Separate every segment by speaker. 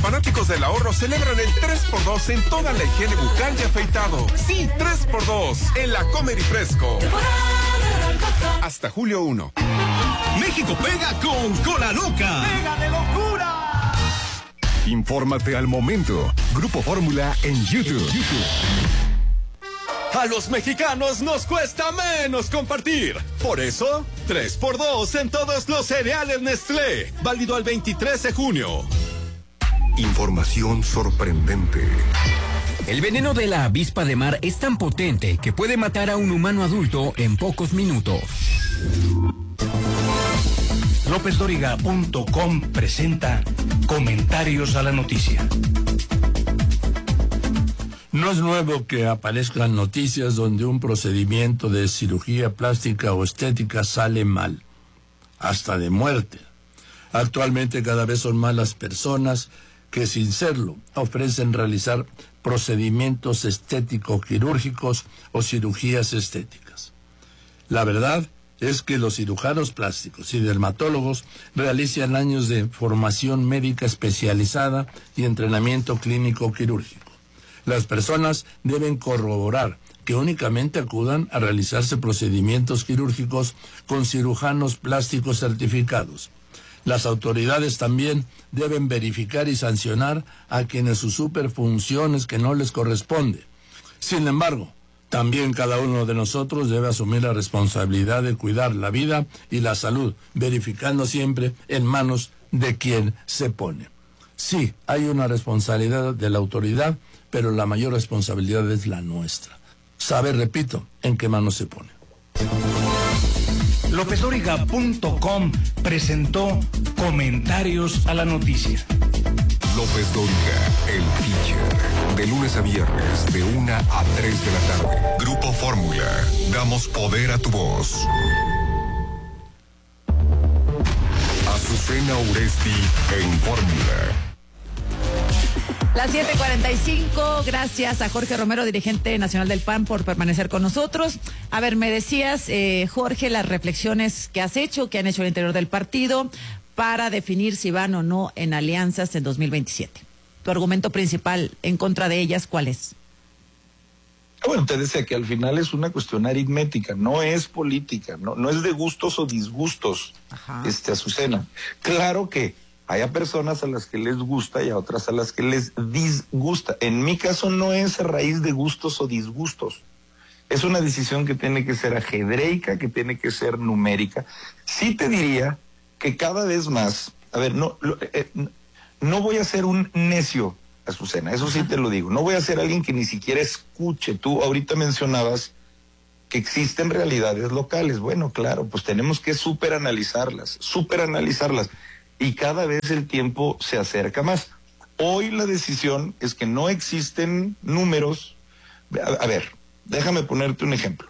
Speaker 1: fanáticos del ahorro celebran el 3x2 en toda la higiene bucal y afeitado. Sí, 3x2 en la Comer y Fresco. Hasta julio 1.
Speaker 2: México pega con Cola Loca.
Speaker 3: ¡Pega de locura!
Speaker 4: Infórmate al momento. Grupo Fórmula en YouTube.
Speaker 2: A los mexicanos nos cuesta menos compartir. Por eso, 3x2 en todos los cereales Nestlé. Válido al 23 de junio.
Speaker 4: Información sorprendente.
Speaker 5: El veneno de la avispa de mar es tan potente que puede matar a un humano adulto en pocos minutos.
Speaker 6: LópezDóriga.com presenta Comentarios a la Noticia.
Speaker 7: No es nuevo que aparezcan noticias donde un procedimiento de cirugía plástica o estética sale mal, hasta de muerte. Actualmente cada vez son más las personas que, sin serlo, ofrecen realizar procedimientos estético-quirúrgicos o cirugías estéticas. La verdad es que los cirujanos plásticos y dermatólogos realizan años de formación médica especializada y entrenamiento clínico quirúrgico. Las personas deben corroborar que únicamente acudan a realizarse procedimientos quirúrgicos con cirujanos plásticos certificados. Las autoridades también deben verificar y sancionar a quienes usurpen funciones que no les corresponde. Sin embargo, también cada uno de nosotros debe asumir la responsabilidad de cuidar la vida y la salud, verificando siempre en manos de quien se pone. Sí, hay una responsabilidad de la autoridad, pero la mayor responsabilidad es la nuestra. Saber, repito, en qué manos se pone.
Speaker 6: LópezDóriga.com presentó Comentarios a la Noticia.
Speaker 4: López Dóriga, el teacher. De lunes a viernes, de 1 a 3 de la tarde. Grupo Fórmula. Damos poder a tu voz. Azucena Uresti en Fórmula.
Speaker 8: Las 7:45, gracias a Jorge Romero, dirigente nacional del PAN, por permanecer con nosotros. A ver, me decías, Jorge, las reflexiones que has hecho, que han hecho al interior del partido, para definir si van o no en alianzas en 2027. Tu argumento principal en contra de ellas, ¿cuál es?
Speaker 9: Bueno, te decía que al final es una cuestión aritmética, no es política, no es de gustos o disgustos, Azucena. Claro que hay a personas a las que les gusta y a otras a las que les disgusta. En mi caso no es a raíz de gustos o disgustos. Es una decisión que tiene que ser ajedreica, que tiene que ser numérica. Sí te diría que cada vez más, a ver, no voy a ser un necio, Azucena, eso sí te lo digo. No voy a ser alguien que ni siquiera escuche. Tú ahorita mencionabas que existen realidades locales. Bueno, claro, pues tenemos que superanalizarlas. Y cada vez el tiempo se acerca más. Hoy la decisión es que no existen números. A ver, déjame ponerte un ejemplo.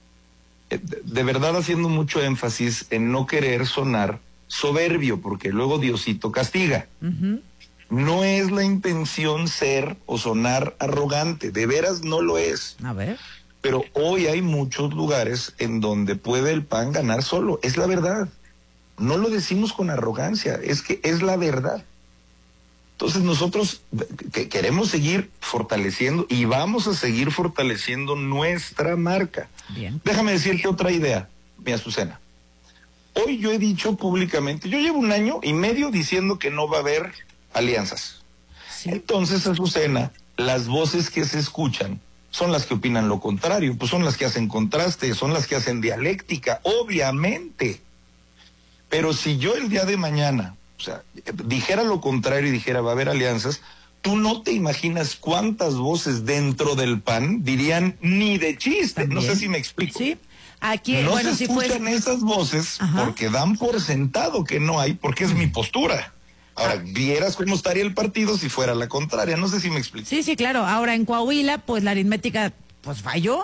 Speaker 9: De verdad haciendo mucho énfasis en no querer sonar soberbio, porque luego Diosito castiga. Uh-huh. No es la intención ser o sonar arrogante, de veras no lo es.
Speaker 8: A ver.
Speaker 9: Pero hoy hay muchos lugares en donde puede el PAN ganar solo, es la verdad. No lo decimos con arrogancia, es que es la verdad. Entonces nosotros queremos seguir fortaleciendo y vamos a seguir fortaleciendo nuestra marca.
Speaker 8: Bien.
Speaker 9: Déjame decirte otra idea, mi Azucena. Hoy yo he dicho públicamente, yo llevo 1 año y medio diciendo que no va a haber alianzas. Sí. Entonces, Azucena, las voces que se escuchan son las que opinan lo contrario, pues son las que hacen contraste, son las que hacen dialéctica, obviamente. Pero si yo el día de mañana, o sea, dijera lo contrario y dijera va a haber alianzas, tú no te imaginas cuántas voces dentro del PAN dirían ni de chiste. ¿También? No sé si me explico.
Speaker 8: Sí. Aquí,
Speaker 9: no
Speaker 8: bueno,
Speaker 9: se escuchan esas voces. Ajá. Porque dan por sentado que no hay, porque es mi postura. Ahora, vieras cómo estaría el partido si fuera la contraria. No sé si me explico.
Speaker 8: Sí, claro. Ahora en Coahuila, pues la aritmética, pues falló.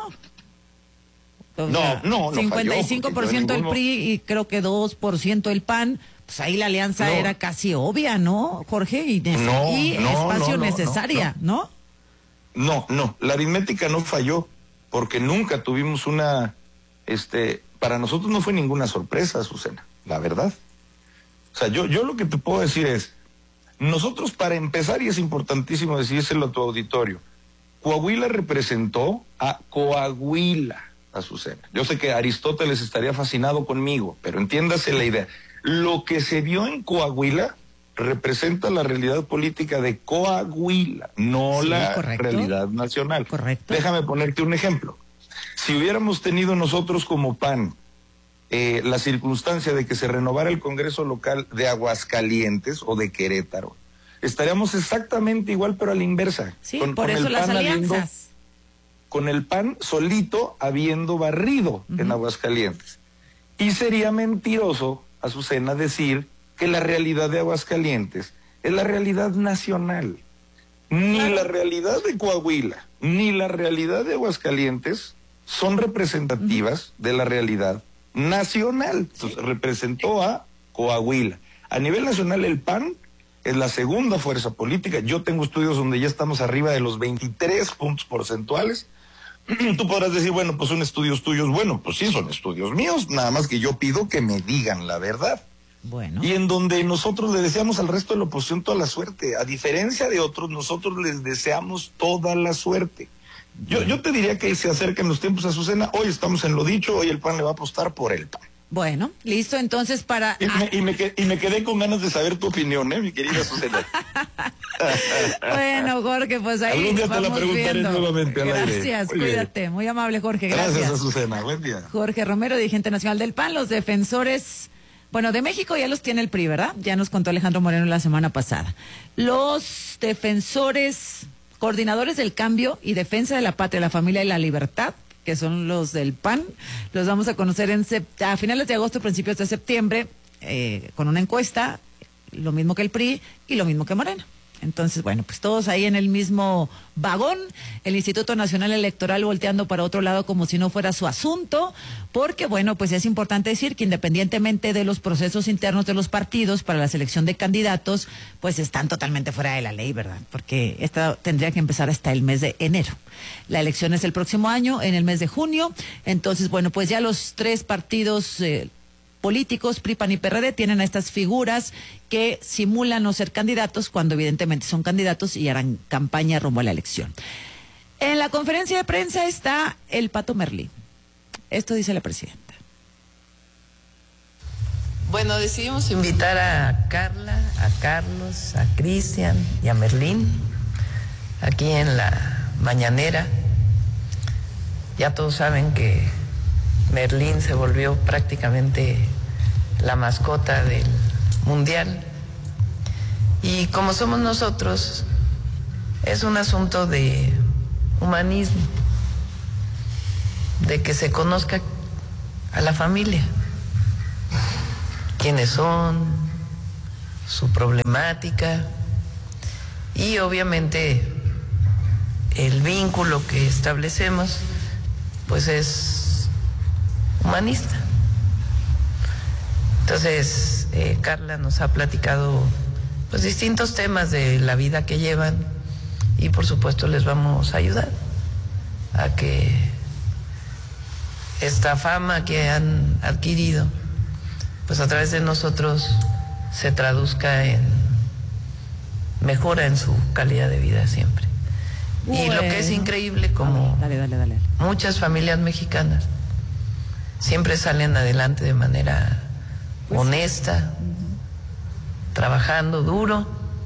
Speaker 8: O sea,
Speaker 9: no
Speaker 8: 55% el PRI y creo que 2% el PAN. Pues ahí la alianza era casi obvia, ¿no, Jorge? Y espacio necesaria, ¿no?
Speaker 9: No, la aritmética no falló, porque nunca tuvimos una, para nosotros no fue ninguna sorpresa, Azucena, la verdad. O sea, yo lo que te puedo decir es, Nosotros, para empezar, y es importantísimo decírselo a tu auditorio, Coahuila representó a Coahuila, Azucena. Yo sé que Aristóteles estaría fascinado conmigo, pero entiéndase la idea. Lo que se vio en Coahuila representa la realidad política de Coahuila, no la realidad nacional.
Speaker 8: Correcto.
Speaker 9: Déjame ponerte un ejemplo. Si hubiéramos tenido nosotros como PAN la circunstancia de que se renovara el Congreso local de Aguascalientes o de Querétaro, estaríamos exactamente igual, pero a la inversa.
Speaker 8: Sí, por eso las alianzas.
Speaker 9: Con el PAN solito habiendo barrido en Aguascalientes. Y sería mentiroso, Azucena, decir que la realidad de Aguascalientes es la realidad nacional. Ni la realidad de Coahuila, ni la realidad de Aguascalientes son representativas de la realidad nacional. Entonces, representó a Coahuila. A nivel nacional, el PAN es la segunda fuerza política. Yo tengo estudios donde ya estamos arriba de los 23 puntos porcentuales. Tú podrás decir, bueno, pues son estudios tuyos. Bueno, pues sí, son estudios míos, nada más que yo pido que me digan la verdad.
Speaker 8: Bueno.
Speaker 9: Y en donde nosotros le deseamos al resto de la oposición toda la suerte. A diferencia de otros, nosotros les deseamos toda la suerte. Yo te diría que se acercan los tiempos, Azucena. Hoy estamos en lo dicho, hoy el PAN le va a apostar por el PAN.
Speaker 8: Bueno, listo, entonces para...
Speaker 9: Y me quedé con ganas de saber tu opinión, mi querida Azucena.
Speaker 8: Bueno, Jorge, pues ahí
Speaker 9: algún día
Speaker 8: vamos
Speaker 9: te la preguntaré
Speaker 8: viendo.
Speaker 9: Nuevamente al aire.
Speaker 8: Gracias, cuídate. Muy amable, Jorge, gracias.
Speaker 9: Gracias, Azucena, buen día.
Speaker 8: Jorge Romero, dirigente nacional del PAN, los defensores... Bueno, de México ya los tiene el PRI, ¿verdad? Ya nos contó Alejandro Moreno la semana pasada. Los defensores, coordinadores del cambio y defensa de la patria, la familia y la libertad, que son los del PAN, los vamos a conocer a finales de agosto, principios de septiembre, con una encuesta, lo mismo que el PRI y lo mismo que Moreno. Entonces, bueno, pues todos ahí en el mismo vagón, el Instituto Nacional Electoral volteando para otro lado como si no fuera su asunto, porque, bueno, pues es importante decir que independientemente de los procesos internos de los partidos para la selección de candidatos, pues están totalmente fuera de la ley, ¿verdad? Porque esta tendría que empezar hasta el mes de enero. La elección es el próximo año, en el mes de junio. Entonces, bueno, pues ya los tres partidos políticos, PRI, PAN y PRD, tienen a estas figuras que simulan no ser candidatos cuando evidentemente son candidatos y harán campaña rumbo a la elección. En la conferencia de prensa está el Pato Merlín. Esto dice la presidenta.
Speaker 10: Bueno, decidimos invitar a Carla, a Carlos, a Cristian y a Merlín aquí en la mañanera. Ya todos saben que Merlín se volvió prácticamente la mascota del Mundial. Y como somos nosotros, es un asunto de humanismo, de que se conozca a la familia, quiénes son, su problemática y obviamente el vínculo que establecemos pues es humanista. Entonces, Carla nos ha platicado pues distintos temas de la vida que llevan y por supuesto les vamos a ayudar a que esta fama que han adquirido pues a través de nosotros se traduzca en mejora en su calidad de vida siempre. Bueno. Y lo que es increíble, como
Speaker 8: dale.
Speaker 10: muchas familias mexicanas siempre salen adelante de manera honesta, trabajando duro,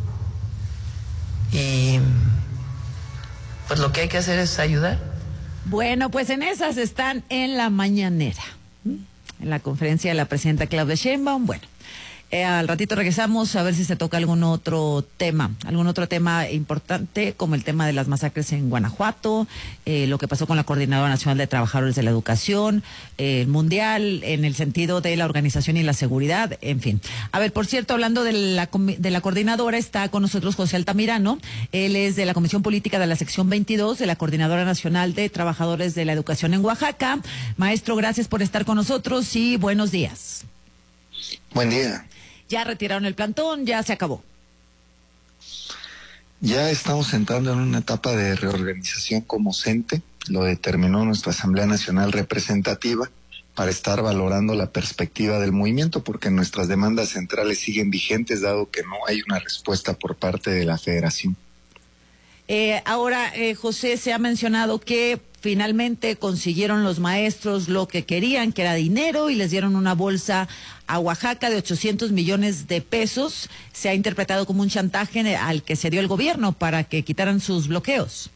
Speaker 10: y pues lo que hay que hacer es ayudar.
Speaker 8: Bueno, pues en esas están en la mañanera, en la conferencia de la presidenta Claudia Sheinbaum. Bueno, al ratito regresamos a ver si se toca algún otro tema importante, como el tema de las masacres en Guanajuato, lo que pasó con la Coordinadora Nacional de Trabajadores de la Educación, el Mundial, en el sentido de la organización y la seguridad, en fin. A ver, por cierto, hablando de la coordinadora, está con nosotros José Altamirano. Él es de la Comisión Política de la Sección 22 de la Coordinadora Nacional de Trabajadores de la Educación en Oaxaca. Maestro, gracias por estar con nosotros y buenos días.
Speaker 11: Buen día.
Speaker 8: Ya retiraron el plantón, ya se acabó.
Speaker 11: Ya estamos entrando en una etapa de reorganización como CENTE, lo determinó nuestra Asamblea Nacional Representativa, para estar valorando la perspectiva del movimiento, porque nuestras demandas centrales siguen vigentes, dado que no hay una respuesta por parte de la Federación.
Speaker 8: Ahora, José, se ha mencionado que finalmente consiguieron los maestros lo que querían, que era dinero, y les dieron una bolsa a Oaxaca de 800 millones de pesos. Se ha interpretado como un chantaje al que se dio el gobierno para que quitaran sus bloqueos.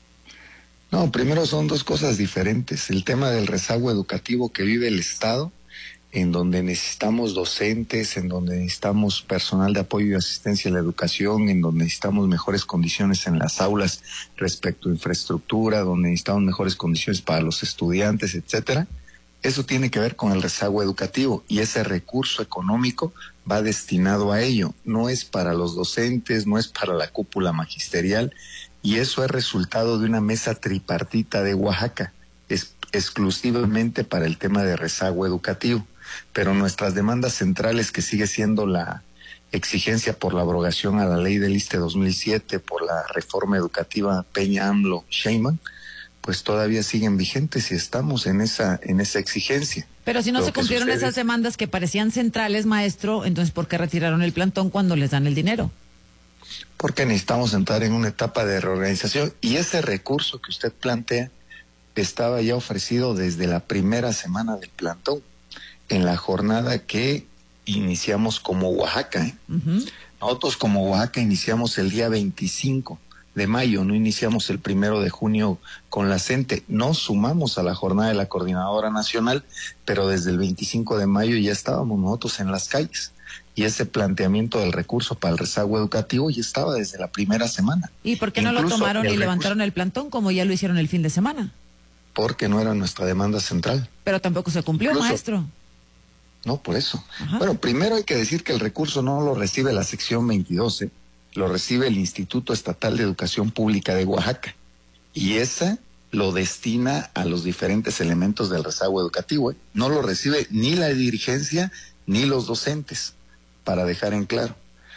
Speaker 11: No, primero son dos cosas diferentes. El tema del rezago educativo que vive el Estado, en donde necesitamos docentes, en donde necesitamos personal de apoyo y asistencia a la educación, en donde necesitamos mejores condiciones en las aulas respecto a infraestructura, donde necesitamos mejores condiciones para los estudiantes, etcétera. Eso tiene que ver con el rezago educativo, y ese recurso económico va destinado a ello. No es para los docentes, no es para la cúpula magisterial, y eso es resultado de una mesa tripartita de Oaxaca, exclusivamente para el tema de rezago educativo. Pero nuestras demandas centrales, que sigue siendo la exigencia por la abrogación a la ley del ISSSTE 2007, por la reforma educativa Peña-AMLO-Sheinbaum, pues todavía siguen vigentes y estamos en esa exigencia.
Speaker 8: Pero si no se cumplieron esas demandas que parecían centrales, maestro, entonces ¿por qué retiraron el plantón cuando les dan el dinero?
Speaker 11: Porque necesitamos entrar en una etapa de reorganización, y ese recurso que usted plantea estaba ya ofrecido desde la primera semana del plantón, en la jornada que iniciamos como Oaxaca. Nosotros como Oaxaca iniciamos el día 25 de mayo, no iniciamos el 1 de junio con la CENTE. Nos sumamos a la jornada de la Coordinadora Nacional, pero desde el 25 de mayo ya estábamos nosotros en las calles. Y ese planteamiento del recurso para el rezago educativo ya estaba desde la primera semana.
Speaker 8: ¿Y por qué no lo tomaron y levantaron el plantón como ya lo hicieron el fin de semana?
Speaker 11: Porque no era nuestra demanda central.
Speaker 8: Pero tampoco se cumplió, maestro.
Speaker 11: No, por eso. Bueno, primero hay que decir que el recurso no lo recibe la sección 22, lo recibe el Instituto Estatal de Educación Pública de Oaxaca. Y esa lo destina a los diferentes elementos del rezago educativo. No lo recibe ni la dirigencia ni los docentes, para dejar en claro.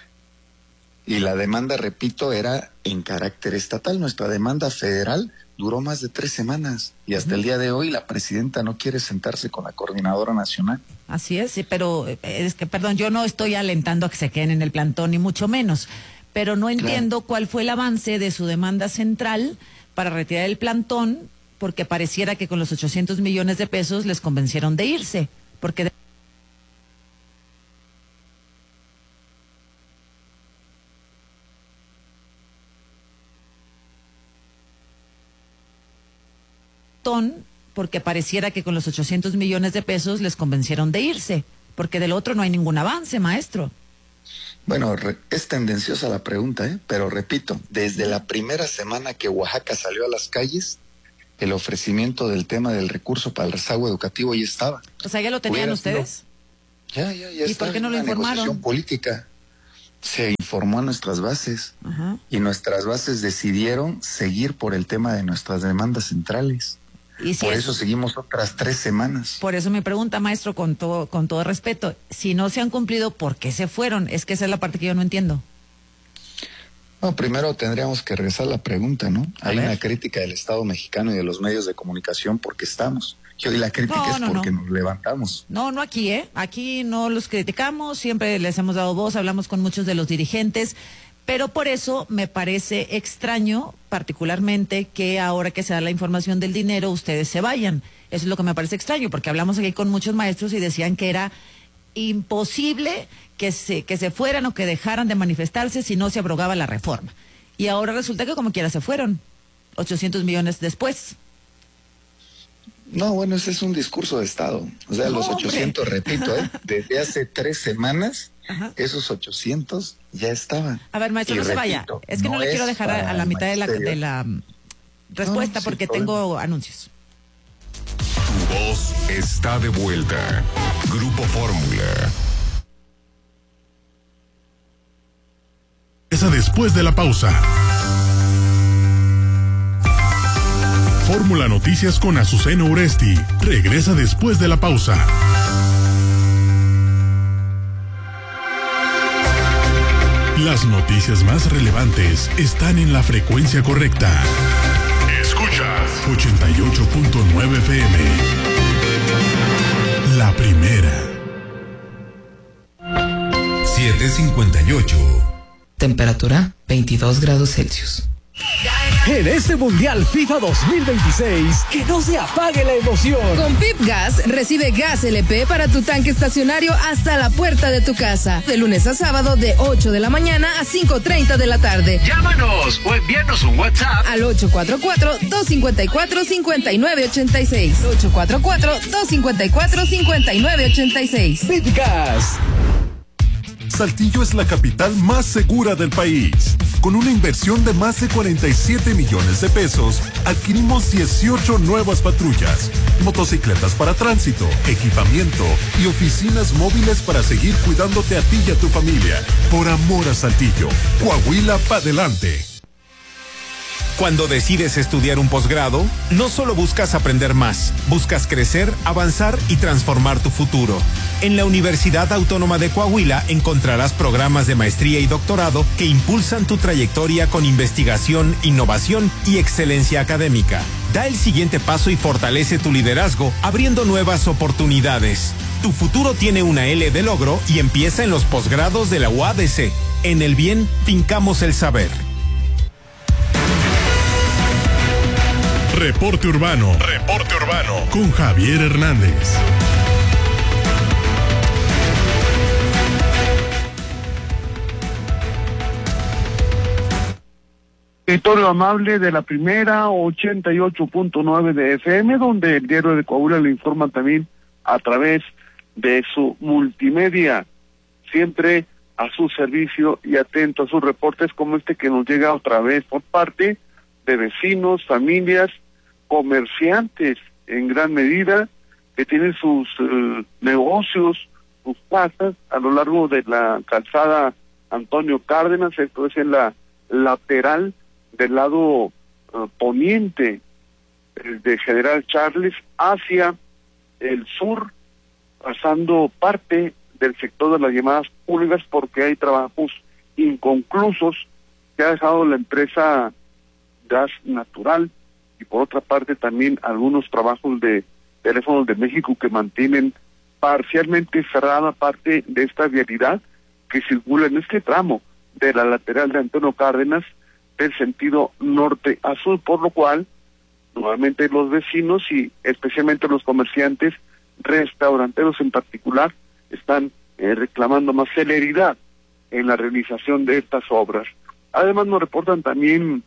Speaker 11: Y la demanda, repito, era en carácter estatal. Nuestra demanda federal duró más de 3 semanas y hasta el día de hoy la presidenta no quiere sentarse con la Coordinadora Nacional.
Speaker 8: Así es, sí, pero es que, perdón, yo no estoy alentando a que se queden en el plantón, ni mucho menos, pero no entiendo cuál fue el avance de su demanda central para retirar el plantón, porque pareciera que con los 800 millones de pesos les convencieron de irse, porque pareciera que con los 800 millones de pesos les convencieron de irse, porque del otro no hay ningún avance, maestro.
Speaker 11: Bueno, es tendenciosa la pregunta, pero repito, desde la primera semana que Oaxaca salió a las calles, el ofrecimiento del tema del recurso para el rezago educativo ya estaba.
Speaker 8: O sea, ¿ya lo tenían ustedes?
Speaker 11: Ya
Speaker 8: ¿Y por qué no lo informaron?
Speaker 11: Negociación política. Se informó a nuestras bases y nuestras bases decidieron seguir por el tema de nuestras demandas centrales. ¿Y si por eso seguimos otras 3 semanas?
Speaker 8: Por eso mi pregunta, maestro, con todo respeto, si no se han cumplido, ¿por qué se fueron? Es que esa es la parte que yo no entiendo.
Speaker 11: No, primero tendríamos que regresar a la pregunta, ¿no? Hay una crítica del Estado mexicano y de los medios de comunicación porque estamos. Y la crítica es porque nos levantamos.
Speaker 8: No aquí, Aquí no los criticamos, siempre les hemos dado voz, hablamos con muchos de los dirigentes, pero por eso me parece extraño, particularmente, que ahora que se da la información del dinero, ustedes se vayan. Eso es lo que me parece extraño, porque hablamos aquí con muchos maestros y decían que era imposible que se fueran o que dejaran de manifestarse si no se abrogaba la reforma. Y ahora resulta que como quiera se fueron, 800 millones después.
Speaker 11: No, bueno, ese es un discurso de Estado. O sea, los 800, repito, desde hace 3 semanas, esos 800 ya estaban.
Speaker 8: A ver, maestro, no se vaya. Es que no le quiero dejar a la mitad de la respuesta porque tengo anuncios.
Speaker 4: Tu voz está de vuelta. Grupo Fórmula.
Speaker 12: Después de la pausa. Fórmula Noticias con Azucena Uresti. Regresa después de la pausa. Las noticias más relevantes están en la frecuencia correcta. Escuchas 88.9 FM. La Primera.
Speaker 4: 7:58.
Speaker 10: Temperatura 22 grados Celsius.
Speaker 13: En este Mundial FIFA 2026, que no se apague la emoción.
Speaker 14: Con Pip Gas, recibe gas LP para tu tanque estacionario hasta la puerta de tu casa. De lunes a sábado de 8 de la mañana a 5:30 de la tarde.
Speaker 6: Llámanos o envíanos un WhatsApp
Speaker 14: al 844-254-5986. 844-254-5986.
Speaker 13: Pip Gas.
Speaker 15: Saltillo es la capital más segura del país. Con una inversión de más de 47 millones de pesos, adquirimos 18 nuevas patrullas, motocicletas para tránsito, equipamiento y oficinas móviles para seguir cuidándote a ti y a tu familia. Por amor a Saltillo, Coahuila pa' adelante.
Speaker 16: Cuando decides estudiar un posgrado, no solo buscas aprender más, buscas crecer, avanzar y transformar tu futuro. En la Universidad Autónoma de Coahuila encontrarás programas de maestría y doctorado que impulsan tu trayectoria con investigación, innovación y excelencia académica. Da el siguiente paso y fortalece tu liderazgo, abriendo nuevas oportunidades. Tu futuro tiene una L de logro y empieza en los posgrados de la UADC. En el bien, fincamos el saber.
Speaker 12: Reporte Urbano. Con Javier Hernández.
Speaker 17: Territorio amable de La Primera, 88.9 de FM, donde el Diario de Coahuila le informa también a través de su multimedia, siempre a su servicio y atento a sus reportes como este que nos llega otra vez por parte de vecinos, familias, comerciantes en gran medida, que tienen sus negocios, sus casas a lo largo de la calzada Antonio Cárdenas, esto es en la lateral del lado poniente de General Charles hacia el sur, pasando parte del sector de las llamadas pulgas porque hay trabajos inconclusos que ha dejado la empresa Gas Natural, y por otra parte también algunos trabajos de Teléfonos de México que mantienen parcialmente cerrada parte de esta vialidad que circula en este tramo de la lateral de Antonio Cárdenas del sentido norte a sur, por lo cual nuevamente los vecinos y especialmente los comerciantes, restauranteros en particular, están reclamando más celeridad en la realización de estas obras. Además nos reportan también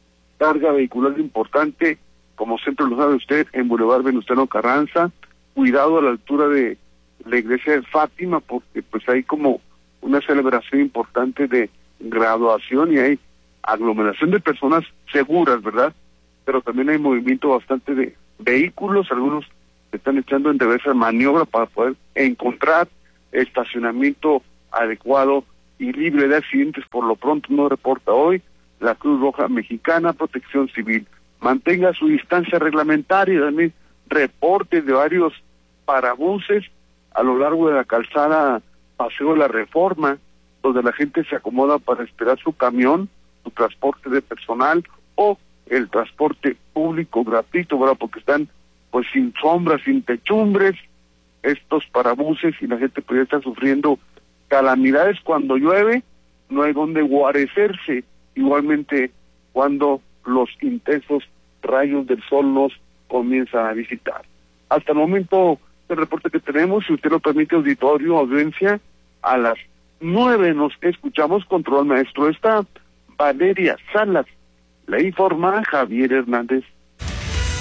Speaker 17: carga vehicular importante, como siempre lo sabe usted, en Boulevard Venustiano Carranza, cuidado a la altura de la iglesia de Fátima, porque pues hay como una celebración importante de graduación y hay aglomeración de personas seguras, ¿verdad? Pero también hay movimiento bastante de vehículos, algunos se están echando en diversas maniobras para poder encontrar estacionamiento adecuado y libre de accidentes. Por lo pronto no reporta hoy la Cruz Roja Mexicana, Protección Civil. Mantenga su distancia reglamentaria, también reportes de varios parabuses a lo largo de la calzada Paseo de la Reforma, donde la gente se acomoda para esperar su camión, su transporte de personal o el transporte público gratuito, ¿verdad? Porque están pues sin sombras, sin techumbres, estos parabuses, y la gente podría estar sufriendo calamidades cuando llueve, no hay donde guarecerse. Igualmente cuando los intensos rayos del sol nos comienzan a visitar. Hasta el momento el reporte que tenemos, si usted lo permite, auditorio, audiencia, a las 9 nos escuchamos. Control maestro está Valeria Salas. Le informa Javier Hernández.